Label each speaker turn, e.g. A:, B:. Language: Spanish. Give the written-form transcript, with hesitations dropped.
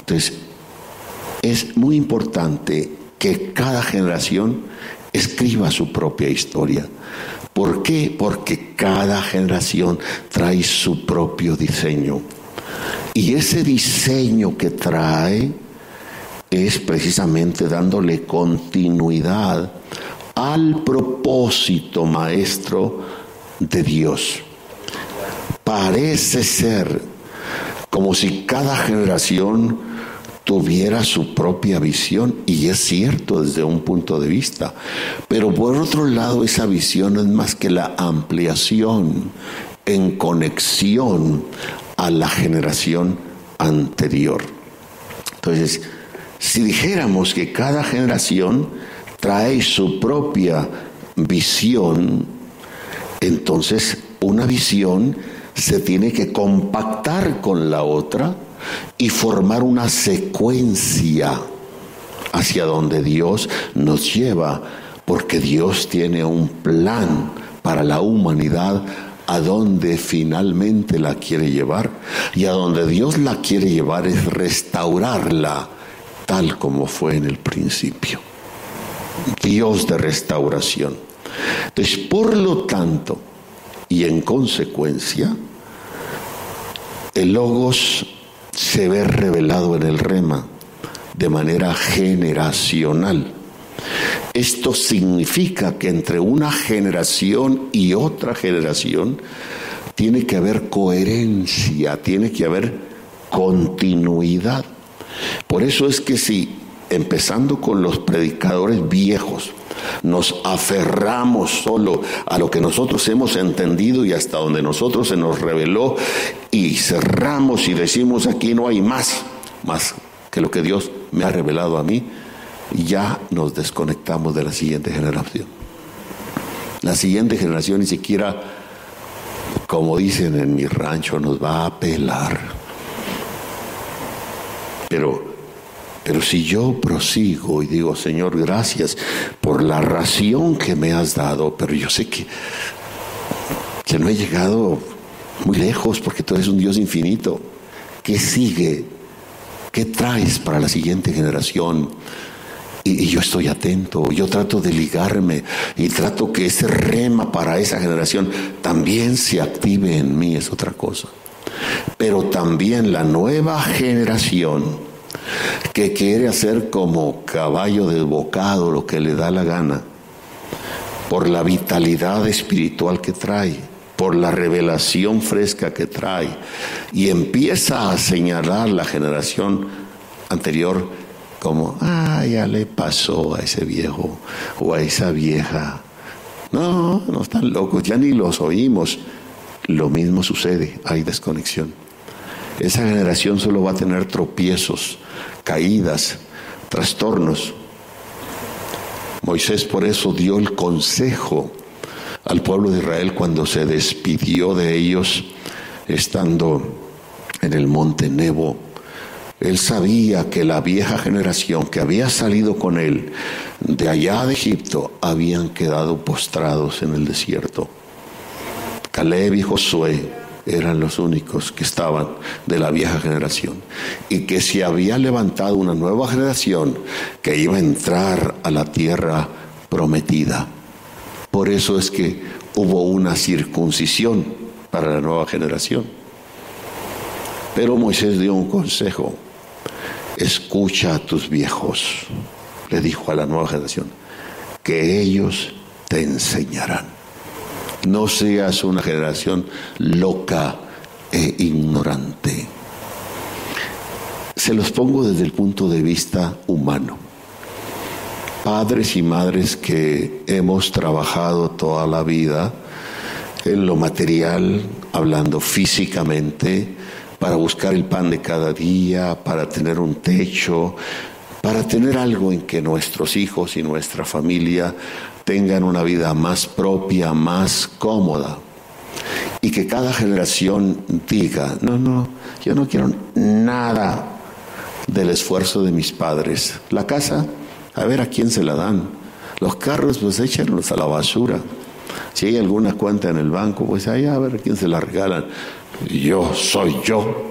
A: Entonces, es muy importante que cada generación escriba su propia historia. ¿Por qué? Porque cada generación trae su propio diseño. Y ese diseño que trae es precisamente dándole continuidad al propósito maestro de Dios. Parece ser como si cada generación tuviera su propia visión, y es cierto desde un punto de vista, pero por otro lado esa visión no es más que la ampliación en conexión a la generación anterior. Entonces, si dijéramos que cada generación trae su propia visión, entonces una visión se tiene que compactar con la otra y formar una secuencia hacia donde Dios nos lleva, porque Dios tiene un plan para la humanidad a donde finalmente la quiere llevar, y a donde Dios la quiere llevar es restaurarla tal como fue en el principio. Dios de restauración. Entonces, por lo tanto, y en consecuencia, el Logos se ve revelado en el Rema de manera generacional. Esto significa que entre una generación y otra generación tiene que haber coherencia, tiene que haber continuidad. Por eso es que si, empezando con los predicadores viejos, nos aferramos solo a lo que nosotros hemos entendido y hasta donde nosotros se nos reveló, y cerramos y decimos aquí no hay más que lo que Dios me ha revelado a mí, ya nos desconectamos de la siguiente generación. La siguiente generación ni siquiera, como dicen en mi rancho, nos va a pelar. Pero si yo prosigo y digo, Señor, gracias por la ración que me has dado, pero yo sé que no he llegado muy lejos porque tú eres un Dios infinito. ¿Qué sigue? ¿Qué traes para la siguiente generación? Y yo estoy atento, yo trato de ligarme y trato que ese rema para esa generación también se active en mí, es otra cosa. Pero también la nueva generación que quiere hacer como caballo desbocado lo que le da la gana, por la vitalidad espiritual que trae, por la revelación fresca que trae, y empieza a señalar la generación anterior como, ya le pasó a ese viejo o a esa vieja. No están locos, ya ni los oímos. Lo mismo sucede, hay desconexión. Esa generación solo va a tener tropiezos, caídas, trastornos. Moisés por eso dio el consejo al pueblo de Israel cuando se despidió de ellos estando en el monte Nebo. Él sabía que la vieja generación que había salido con él de allá de Egipto habían quedado postrados en el desierto. Caleb y Josué eran los únicos que estaban de la vieja generación, y que se había levantado una nueva generación que iba a entrar a la tierra prometida. Por eso es que hubo una circuncisión para la nueva generación. Pero Moisés dio un consejo: escucha a tus viejos, le dijo a la nueva generación, que ellos te enseñarán. No seas una generación loca e ignorante. Se los pongo desde el punto de vista humano. Padres y madres que hemos trabajado toda la vida en lo material, hablando físicamente, para buscar el pan de cada día, para tener un techo, para tener algo en que nuestros hijos y nuestra familia tengan una vida más propia, más cómoda. Y que cada generación diga, no, yo no quiero nada del esfuerzo de mis padres. La casa, a ver a quién se la dan. Los carros, pues échenlos a la basura. Si hay alguna cuenta en el banco, pues allá a ver a quién se la regalan. Yo soy yo.